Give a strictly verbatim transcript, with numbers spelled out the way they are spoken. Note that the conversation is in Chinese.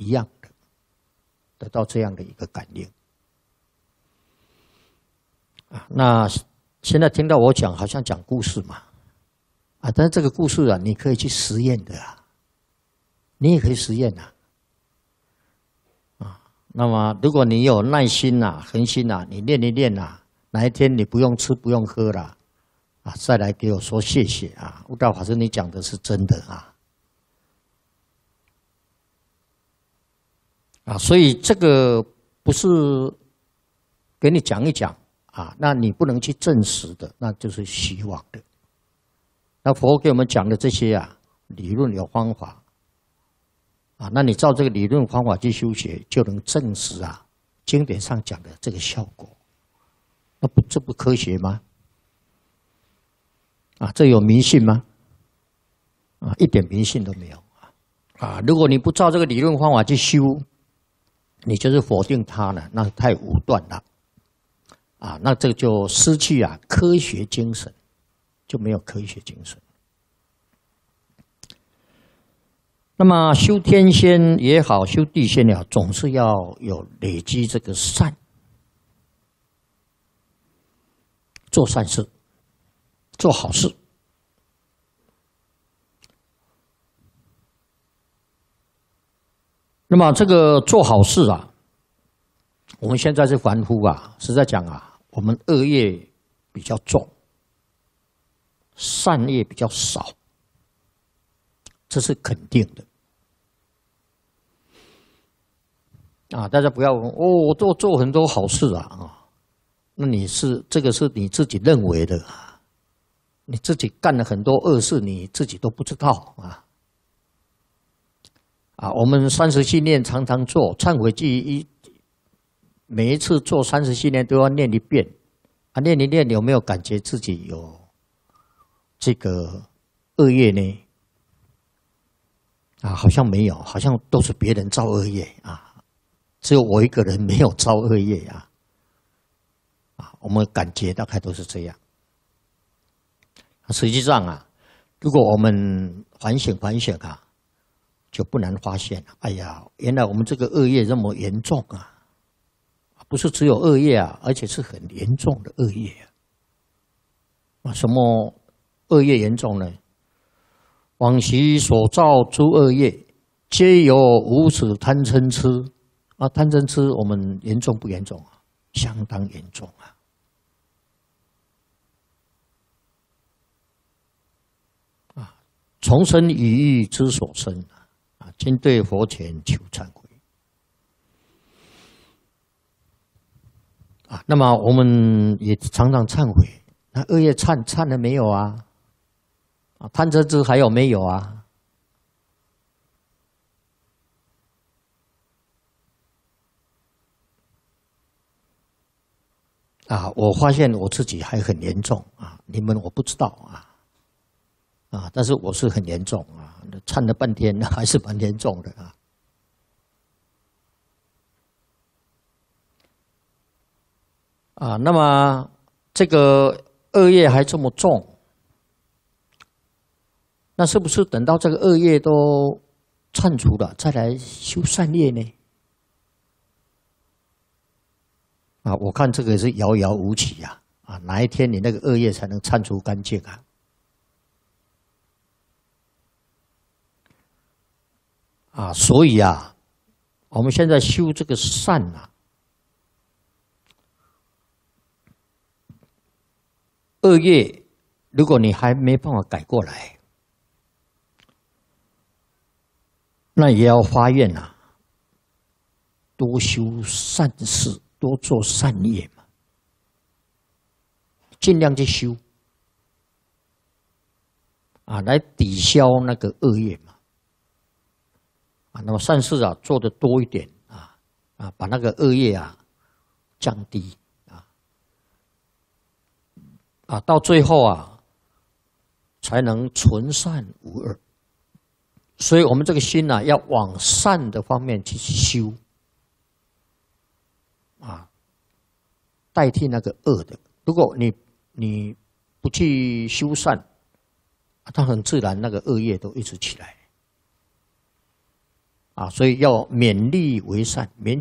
一样的，得到这样的一个感应。啊，那现在听到我讲，好像讲故事嘛，啊，但是这个故事啊，你可以去实验的啊，你也可以实验呐，啊，那么如果你有耐心呐、恒心呐，你练一练呐，哪一天你不用吃不用喝了，啊，再来给我说谢谢啊，悟道法师，你讲的是真的啊。啊，所以这个不是给你讲一讲啊，那你不能去证实的，那就是虚妄的。那佛给我们讲的这些啊，理论有方法啊，那你照这个理论方法去修学，就能证实啊经典上讲的这个效果。那不这不科学吗？啊，这有迷信吗？啊，一点迷信都没有啊！啊，如果你不照这个理论方法去修，你就是否定它了，那太武断了，啊，那这个就失去啊科学精神，就没有科学精神。那么修天仙也好，修地仙也好，总是要有累积这个善，做善事，做好事。那么这个做好事啊，我们现在是凡夫啊，实在讲啊，我们恶业比较重，善业比较少，这是肯定的。啊，大家不要问哦，我做做很多好事啊啊，那你是这个是你自己认为的啊，你自己干了很多恶事，你自己都不知道啊。啊，我们三十七念常常做忏悔记一，每一次做三十七念都要念一遍，啊，念一念有没有感觉自己有这个恶业呢？啊，好像没有，好像都是别人造恶业啊，只有我一个人没有造恶业啊。啊，我们感觉大概都是这样。实际上啊，如果我们反省反省啊，就不难发现，哎呀，原来我们这个恶业这么严重啊！不是只有恶业啊，而且是很严重的恶业啊！什么恶业严重呢？往昔所造诸恶业，皆由无始贪嗔痴啊！贪嗔痴我们严重不严重啊？相当严重啊！啊，从生于欲之所生。今对佛前求忏悔啊！那么我们也常常忏悔，那恶业忏忏了没有啊？啊，贪嗔痴还有没有啊？啊，我发现我自己还很严重啊！你们我不知道啊，啊，但是我是很严重啊！忏了半天还是蛮严重的啊！啊，那么这个恶业还这么重，那是不是等到这个恶业都忏除了，再来修善业呢？啊，我看这个是遥遥无期呀！啊，哪一天你那个恶业才能忏除干净啊？啊，所以啊，我们现在修这个善啊，恶业，如果你还没办法改过来，那也要发愿啊，多修善事，多做善业嘛，尽量去修啊，来抵消那个恶业嘛。啊，那么善事啊做得多一点啊，啊，把那个恶业啊降低啊，啊，到最后啊才能纯善无恶。所以我们这个心呢、啊，要往善的方面去修啊，代替那个恶的。如果你你不去修善，啊，它很自然那个恶业都一直起来。 啊，所以要勉力为善，勉